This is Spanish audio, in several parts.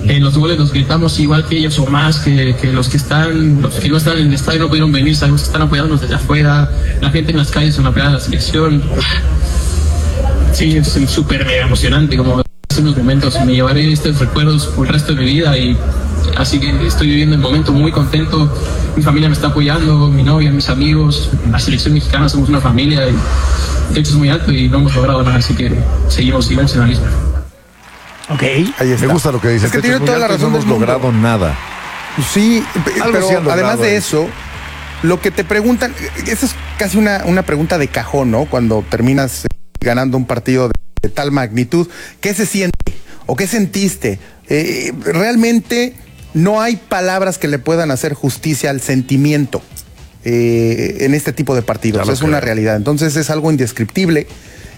En los goles los gritamos igual que ellos o más, que los que no están en el estadio no pudieron venir, sabemos que están apoyándonos desde afuera, la gente en las calles en apoyar a la selección. Sí, es súper mega emocionante, como en unos momentos me llevaré estos recuerdos por el resto de mi vida y así que estoy viviendo el momento muy contento. Mi familia me está apoyando, mi novia, mis amigos, la selección mexicana, somos una familia y el techo es muy alto y no hemos logrado nada, así que seguimos en la misma. Ok. Ahí está. Me gusta lo que dice. Es que tiene toda la razón. No hemos logrado nada. Sí, pero sí además de eso, lo que te preguntan, esa es casi una pregunta de cajón, ¿no? Cuando terminas ganando un partido de tal magnitud, ¿qué se siente? ¿O qué sentiste? Realmente no hay palabras que le puedan hacer justicia al sentimiento en este tipo de partidos. Es una realidad. Entonces es algo indescriptible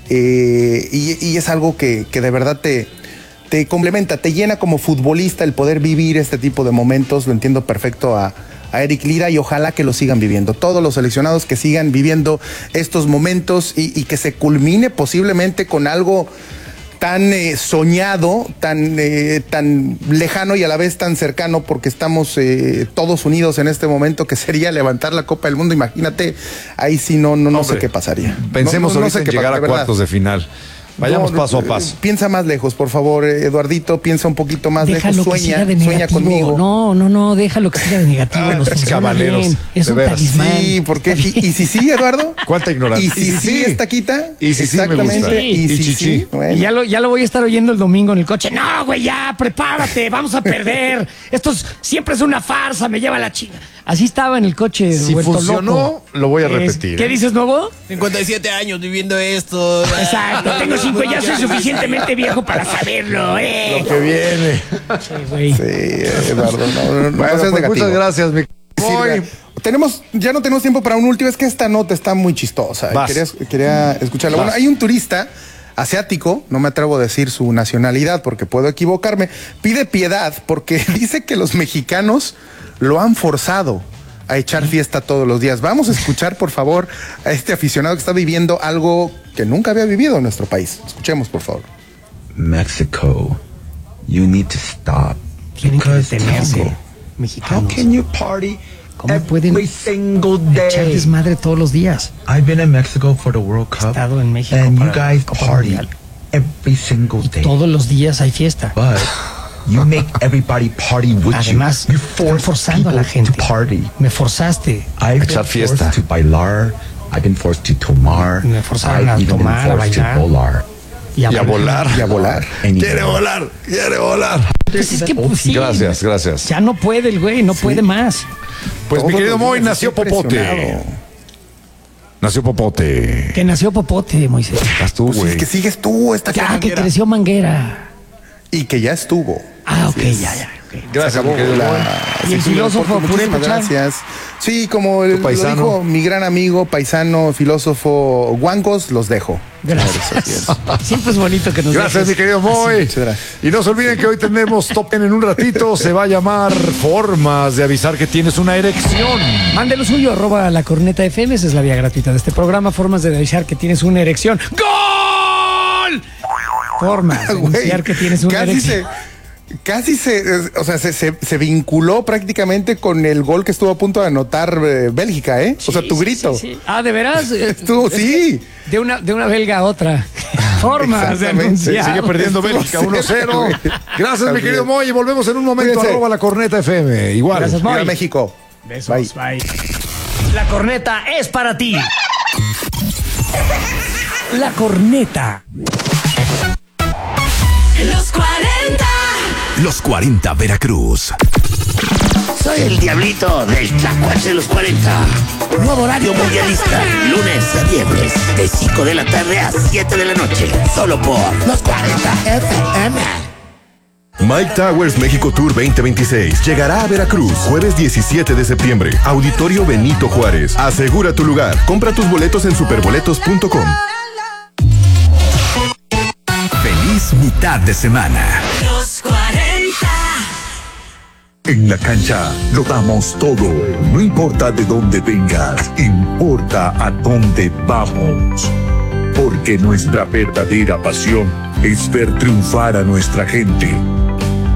y es algo que de verdad te complementa, te llena como futbolista el poder vivir este tipo de momentos. Lo entiendo perfecto a Eric Lira y ojalá que lo sigan viviendo. Todos los seleccionados que sigan viviendo estos momentos y que se culmine posiblemente con algo tan soñado, tan lejano y a la vez tan cercano, porque estamos todos unidos en este momento, que sería levantar la Copa del Mundo. Imagínate, ahí sí no sé qué pasaría. Pensemos no ahorita sé en qué llegar a cuartos de final. Vayamos paso a paso. Piensa más lejos, por favor, Eduardito, piensa un poquito más lejos, sueña conmigo. No, déjalo que siga de negativo. Es caballeros. Es un talismán. Sí, porque ¿y si sí, Eduardo? ¿Cuánta ignorancia? ¿Y si sí, Estaquita? Y si sí, exactamente. me gusta. Y si sí. Bueno. Y ya lo voy a estar oyendo el domingo en el coche. No, güey, ya, prepárate, vamos a perder. Esto siempre es una farsa, me lleva la China. Así estaba en el coche. Si funcionó, loco. lo voy a repetir. ¿Qué dices, nuevo? 57 años viviendo esto. Exacto, tengo 5, ya soy suficientemente viejo para saberlo, Lo que viene. Sí, güey. Sí, Eduardo, no Bueno, seas pues negativo. muchas gracias, mi ya no tenemos tiempo para un último. Es que esta nota está muy chistosa. Quería escucharla. Bueno, hay un turista asiático, no me atrevo a decir su nacionalidad porque puedo equivocarme, pide piedad porque dice que los mexicanos lo han forzado a echar fiesta todos los días. Vamos a escuchar, por favor, a este aficionado que está viviendo algo que nunca había vivido en nuestro país. Escuchemos, por favor. Mexico, you need to stop. Tienen que detenerse, mexicanos. How can you party ¿Cómo pueden every single echar day? desmadre todos los días? I've been in Mexico for the World Cup. He estado en México and you para guys Copa party Mundial. every single day. Todos los días hay fiesta. But you make everybody party with Además, you. You están force forzando a la people gente. to party. Me forzaste. I've echar been fiesta. forced to bailar. I've been forced to tomar. Me forzaron a I've even tomar, a been forced bailar. to volar. Y a volar. Y a volar. Quiere volar. Pues es que, pues, sí, Gracias. ya no puede el güey, no puede más. Pues mi Todos querido los Moy, días nació estoy Popote. impresionado. Nació Popote. Que nació Popote, Moisés. Estás tú, Pues güey. es que sigues tú, esta Ya, que manguera. creció Manguera. Y que ya estuvo. Ah, ok, ya. Ok. Gracias, mi querido Moy. Y el filósofo muchísimas Puré Pachán. gracias. Sí, como lo paisano. dijo mi gran amigo, paisano, filósofo Guangos, los dejo. Gracias. Siempre es bonito que nos Gracias, dejes. mi querido Moy. Muchas gracias. Y no se olviden que hoy tenemos Top 10 en un ratito. Se va a llamar Formas de avisar que tienes una erección. Mande lo suyo, @lacorneta.fm. Esa es la vía gratuita de este programa. Formas de avisar que tienes una erección. ¡Gol! Formas de anunciar que tienes una erección. Se vinculó prácticamente con el gol que estuvo a punto de anotar Bélgica, ¿eh? O sea, tu grito. Sí. Ah, ¿de veras? Estuvo, sí. De una belga a otra. Formas de Exactamente. anunciar. Sigue perdiendo Bélgica 1-0. Gracias, mi querido Moy. Y volvemos en un momento. Cuídense. ¡@lacorneta_FM. Igual. Gracias, Viva Moy. México. Besos, bye. La corneta es para ti. La corneta. Los 40. Los 40 Veracruz. Soy el diablito del Tlacuache de los 40. Nuevo horario mundialista. Lunes a viernes. De 5 de la tarde a 7 de la noche. Solo por los 40 FM. Mike Towers México Tour 2026 llegará a Veracruz jueves 17 de septiembre. Auditorio Benito Juárez. Asegura tu lugar. Compra tus boletos en superboletos.com. Feliz mitad de semana. Los 40. En la cancha lo damos todo. No importa de dónde vengas, importa a dónde vamos. Porque nuestra verdadera pasión es ver triunfar a nuestra gente.